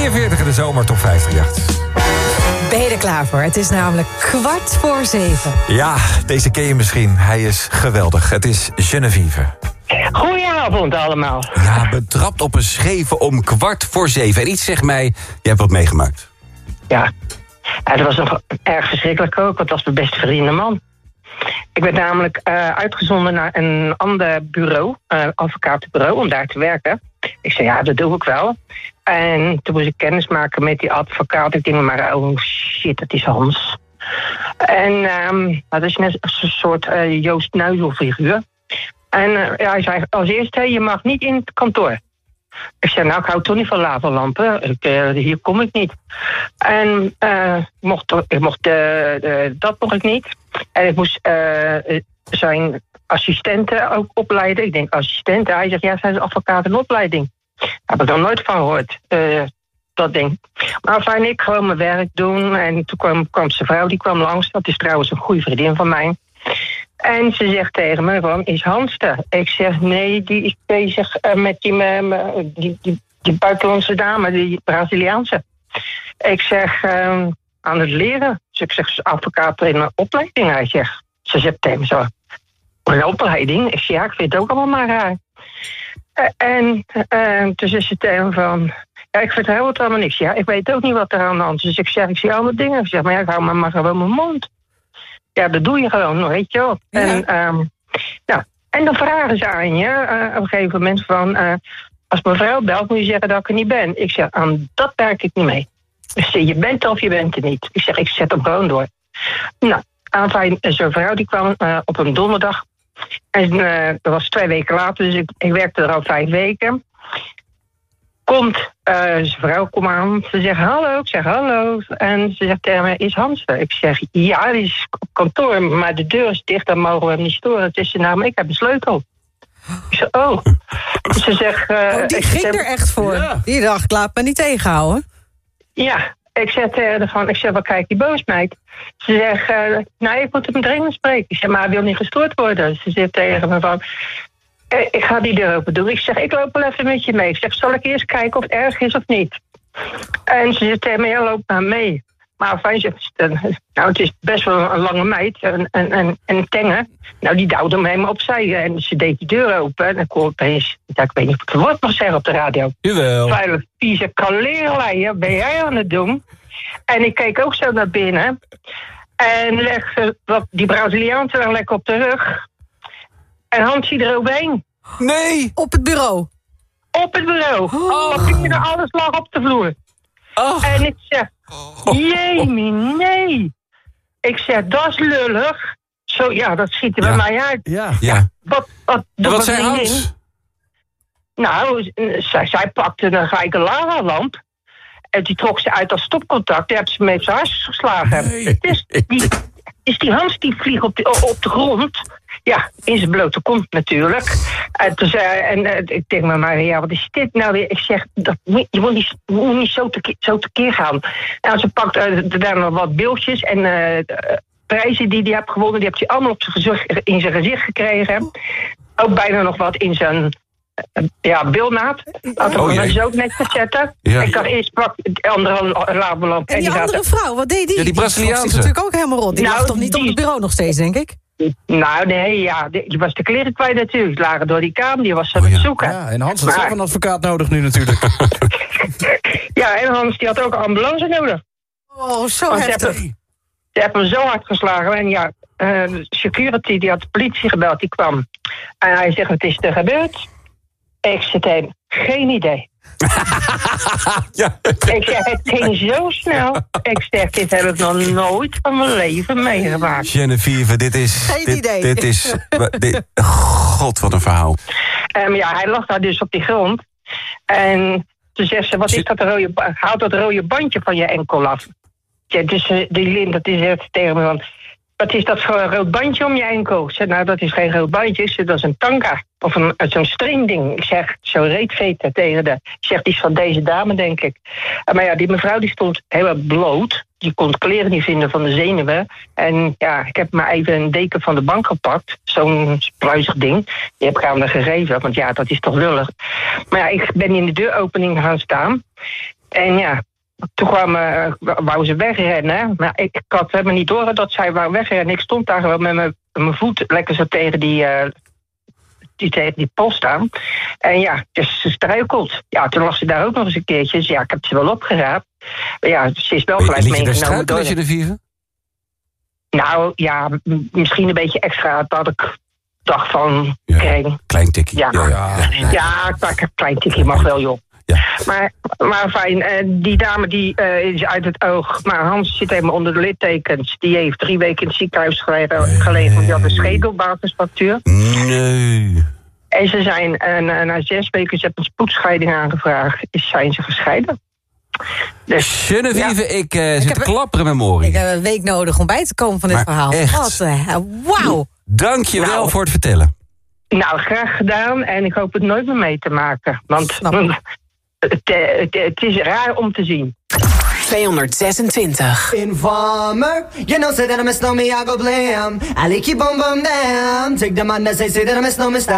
42 in de zomer top 538. Ben je er klaar voor? Het is namelijk 6:15. Ja, deze ken je misschien. Hij is geweldig. Het is Genevieve. Goedenavond allemaal. Ja, betrapt op een scheven om 6:15. En iets zegt mij, je hebt wat meegemaakt. Ja, dat was nog erg verschrikkelijk ook, want dat was mijn beste vrienden man. Ik werd namelijk uitgezonden naar een ander bureau, advocatenbureau, om daar te werken. Ik zei, ja, dat doe ik wel. En toen moest ik kennis maken met die advocaat. Ik denk maar, oh shit, dat is Hans. En dat is net een soort Joost Nuizel-figuur. En hij zei als eerste, je mag niet in het kantoor. Ik zei, nou, ik hou toch niet van lavalampen. Hier kom ik niet. En dat mocht ik niet. En ik moest zijn assistenten ook opleiden. Ik denk, assistenten? Hij zegt, ja, zij is advocaat in opleiding. Daar heb ik nog nooit van gehoord, dat ding. Maar fijn, ik gewoon mijn werk doen. En toen kwam zijn vrouw, die kwam langs. Dat is trouwens een goede vriendin van mij. En ze zegt tegen me, van, is Hans er? Ik zeg, nee, die is bezig met die buitenlandse dame, die Braziliaanse. Ik zeg, aan het leren. Dus ik zeg, advocaat in een opleiding. Hij zegt, ze zegt tegen me zo, een opleiding? Ik zeg, ja, ik vind het ook allemaal maar raar. En toen zei ze tegen me van, ja, ik vertel het allemaal niks. Ja, ik weet ook niet wat er aan de hand is. Dus ik zeg, ik zie allemaal dingen. Ik zeg, maar ja, ik hou maar gewoon mijn mond. Ja, dat doe je gewoon, weet je wel. Ja. En dan vragen ze aan je op een gegeven moment van, als mijn vrouw belt, moet je zeggen dat ik er niet ben. Ik zeg, aan dat werk ik niet mee. Ik zeg, je bent er of je bent er niet. Ik zeg, ik zet hem gewoon door. Nou, aanfijn, zo'n vrouw die kwam op een donderdag. En dat was 2 weken later, dus ik werkte er al 5 weken. Zijn vrouw komt aan, ze zegt hallo, ik zeg hallo. En ze zegt tegen mij, is Hans er? Ik zeg, ja, die is op kantoor, maar de deur is dicht, dan mogen we hem niet storen. Het is nou, maar ik heb een sleutel. Ik zeg, oh. Ze zegt... die ging er echt voor. Ja. Die dacht, ik laat me niet tegenhouden. Ja, ik zeg tegen haar, ik zeg, wat kijk die boos, meid? Ze zegt, nee, ik moet hem dringend spreken. Ik zeg, maar hij wil niet gestoord worden. Ze zegt tegen me van... Ik ga die deur open doen. Ik zeg, ik loop wel even met je mee. Ik zeg, zal ik eerst kijken of het erg is of niet? En ze zegt tegen me, ja, loop maar mee. Maar fijn, nou, het is best wel een lange meid. En tenge. Nou, die duwde me helemaal opzij. En ze deed die deur open. En ik hoor opeens, ik weet niet of ik het woord mag zeggen op de radio. Jawel. Vuile, vieze kaleerleien, ben jij aan het doen? En ik keek ook zo naar binnen. En leg die Braziliaanse dan lekker op de rug. En Hansie eroverheen. Nee! Op het bureau? Op het bureau. Alles lag op de vloer. Oh. En ik zeg, jemie, nee. Ik zeg, dat is lullig. Zo, ja, dat schiet er bij mij uit. Ja. Wat zei Hans? Nou, zij pakte een gelijke lavalamp. En die trok ze uit als stopcontact. Die heeft ze met zijn hars geslagen. Nee. Dus die Hans die vliegt op de grond. Ja, in zijn blote kont natuurlijk. En ik denk maar, ja, wat is dit nou weer? Ik zeg, je moet niet zo tekeer gaan. Nou, ze pakt daar nog wat beeldjes en prijzen die hij heeft gewonnen. Die heeft hij allemaal in zijn gezicht gekregen. Ook bijna nog wat in zijn beeldnaad. Dat we ze ook net zetten. Ja. Ik dacht eerst pak de andere lavalamp. En die andere vrouw, wat deed die? Ja, die Braziliaanse. Die natuurlijk ook helemaal rond. Die lag toch niet op het bureau nog steeds, denk ik? Nou, nee, ja. Die was de kleren kwijt natuurlijk. Die lagen door die kamer, die was aan het zoeken. Ja, en Hans had zelf een advocaat nodig nu natuurlijk. Ja, en Hans die had ook een ambulance nodig. Oh, zo heftig. Ze hebben hem zo hard geslagen. En ja, security, die had de politie gebeld, die kwam. En hij zegt, wat is er gebeurd? Ik zit hem, geen idee. Ja. Ik zeg, het ging zo snel. Ik zeg, dit heb ik nog nooit van mijn leven meegemaakt. Genevieve, dit is... Geen idee. Dit is... God, wat een verhaal. Ja, hij lag daar dus op die grond. En toen zegt ze, wat is dat haal dat rode bandje van je enkel af. Ja, dus die Lin, dat is tegen me van... Wat is dat voor een rood bandje om je enkel? Ik zeg, nou, dat is geen rood bandje, dat is een tanga. Of zo'n stringding. Ik zeg, zo reetveten tegen de... Ik zeg, die is van deze dame, denk ik. Maar ja, die mevrouw die stond heel bloot. Die kon kleren niet vinden van de zenuwen. En ja, ik heb maar even een deken van de bank gepakt. Zo'n pluizig ding. Die heb ik aan haar gegeven, want ja, dat is toch lullig. Maar ja, ik ben in de deuropening gaan staan. En ja, toen wou ze wegrennen. Maar ik had helemaal niet door dat zij wou wegrennen. Ik stond daar gewoon met mijn voet lekker zo tegen die post aan. En ja, dus ze struikelt. Ja, toen lag ze daar ook nog eens een keertje. Dus ja, ik heb ze wel opgeraapt. Maar ja, ze is wel gelijk meegenomen door... Genevieve? Nou ja, misschien een beetje extra dat ik dacht van... Ja, klein tikkie. Ja, klein tikkie mag wel, joh. Ja. Maar fijn, die dame die is uit het oog. Maar Hans zit helemaal onder de littekens. Die heeft 3 weken in het ziekenhuis gelegen. Want die had een schedelbasisfractuur. Nee. En ze zijn na 6 weken, ze hebben een spoedscheiding aangevraagd. Zijn ze gescheiden. Dus, Genevieve, ik zit klapperen met Mori. Ik heb een week nodig om bij te komen van dit verhaal. Echt. Wauw. Dank je wel voor het vertellen. Nou, graag gedaan. En ik hoop het nooit meer mee te maken. Want het is raar om te zien. 226. Informer, you know say that I miss no me, I go blame. I like you bum bum damn. Take the man that say that I miss no me style.